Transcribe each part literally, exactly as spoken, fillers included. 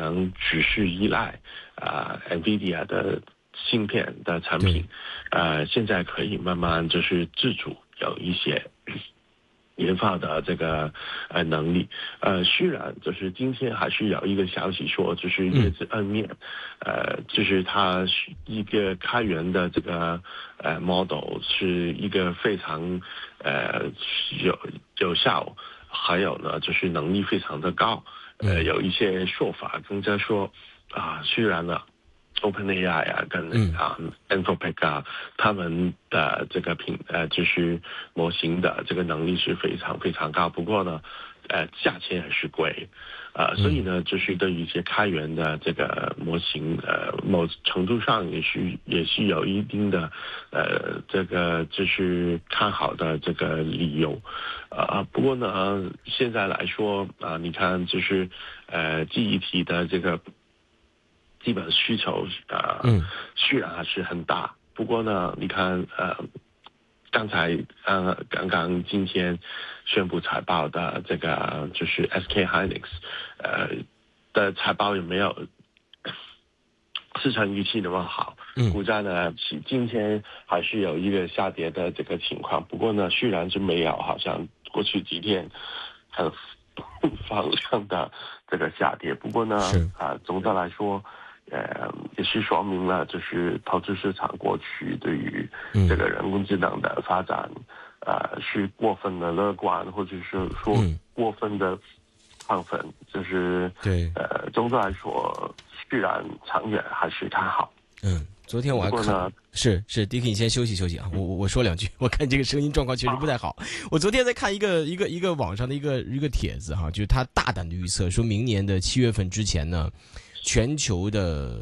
能只是依赖啊、呃、NVIDIA 的芯片的产品，呃，现在可以慢慢就是自主有一些研发的这个呃能力，呃，虽然就是今天还是有一个消息说，就是叶子二面，嗯、呃，就是它一个开源的这个呃 model 是一个非常呃有有效，还有呢就是能力非常的高，呃，有一些说法更加说啊、虽然呢。OpenAI 啊，跟啊 Anthropic 啊，他们的这个品呃，就是模型的这个能力是非常非常高。不过呢，呃，价钱还是贵，呃，所以呢，就是对于一些开源的这个模型，呃，某程度上也是也是有一定的呃，这个就是看好的这个理由。呃，不过呢，现在来说啊、呃，你看就是呃，记忆体的这个。基本需求呃，嗯，虽然还是很大，不过呢，你看呃，刚才呃刚刚今天宣布财报的这个就是 S K Hynix 呃的财报也没有市场预期那么好，股价呢今天还是有一个下跌的这个情况，不过呢，虽然是没有好像过去几天很放量的这个下跌，不过呢啊、呃，总的来说。呃，也是说明了，就是投资市场过去对于这个人工智能的发展，嗯、呃，是过分的乐观，或者是说过分的亢奋，就是对，呃，总的来说，虽然长远还是看好。 嗯，昨天我还看，是是 ，Dicky 你先休息休息啊，我我我说两句，我看这个声音状况确实不太好。我昨天在看一个一个一个网上的一个一个帖子哈，就是他大胆的预测说，明年的七月份之前呢。全球的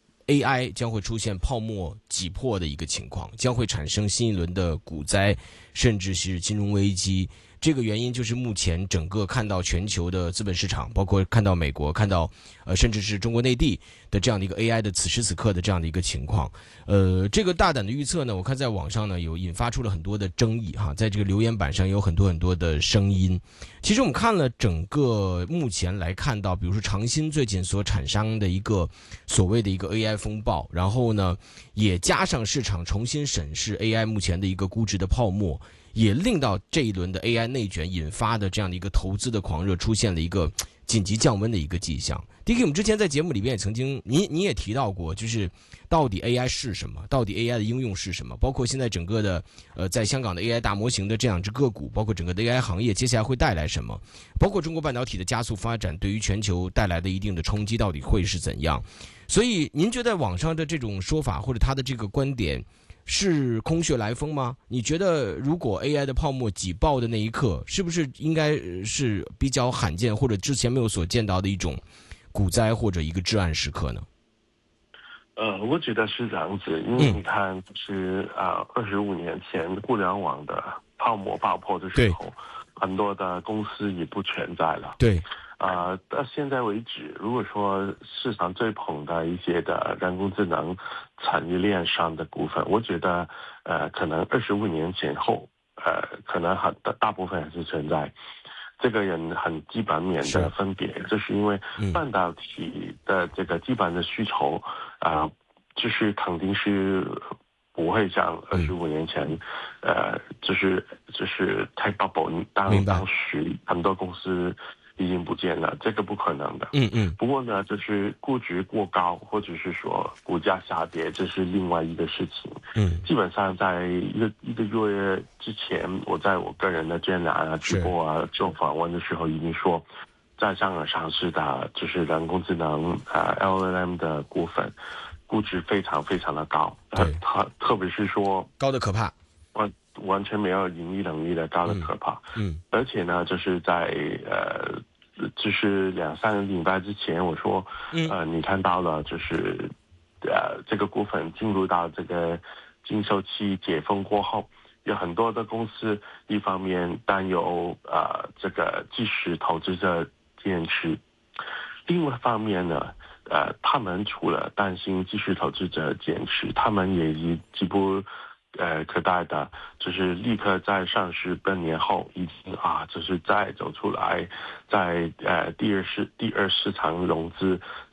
A I 将会出现泡沫挤破的一个情况，将会产生新一轮的股灾，甚至是金融危机。这个原因就是目前整个看到全球的资本市场，包括看到美国，看到呃甚至是中国内地的这样的一个 A I 的此时此刻的这样的一个情况。呃，这个大胆的预测呢，我看在网上呢有引发出了很多的争议哈，在这个留言板上有很多很多的声音。其实我们看了整个目前来看到，比如说长鑫最近所产生的一个所谓的一个 A I 风暴，然后呢也加上市场重新审视 A I 目前的一个估值的泡沫。也令到这一轮的 A I 内卷引发的这样的一个投资的狂热出现了一个紧急降温的一个迹象。D K， 我们之前在节目里边也曾经，你你也提到过，就是到底 A I 是什么，到底 A I 的应用是什么，包括现在整个的呃，在香港的 A I 大模型的这两只个股，包括整个的 A I 行业接下来会带来什么，包括中国半导体的加速发展对于全球带来的一定的冲击到底会是怎样。所以您觉得网上的这种说法或者他的这个观点是空穴来风吗？你觉得如果 A I 的泡沫挤爆的那一刻，是不是应该是比较罕见或者之前没有所见到的一种股灾或者一个至暗时刻呢？ 呃，我觉得是这样子，因为你看，是啊，二十五年前互联网的泡沫爆破的时候，很多的公司也不存在了。 对。 啊、呃，到现在为止，如果说市场最捧的一些的人工智能产业链上的股份，我觉得，呃，可能二十五年前后，呃，可能很大大部分还是存在。这个人很基本面的分别，就是因为半导体的这个基本的需求，啊、呃，就是肯定是不会像二十五年前，嗯、呃，就是就是太 bubble， 当当时很多公司已经不见了，这个不可能的。 嗯嗯。 不过呢，就是估值过高，或者是说股价下跌，这是另外一个事情。 嗯。 基本上在一个一个月之前，我在我个人的专栏啊、直播啊做访问的时候，已经说，在香港上市的，就是人工智能啊、呃、L L M 的股份，估值非常非常的高。 对。 它特别是说高的可怕。 完完全没有盈利能力的高的可怕。 嗯。嗯而且呢，就是在呃。就是两三个礼拜之前，我说，呃，你看到了，就是，呃，这个股份进入到这个禁售期解封过后，有很多的公司，一方面担忧呃这个即时投资者减持，另外一方面呢，呃，他们除了担心即时投资者减持，他们也已几乎。呃，可待的，就是立刻在上市半年后，已经啊，就是再走出来，在呃第二市第二市场融资，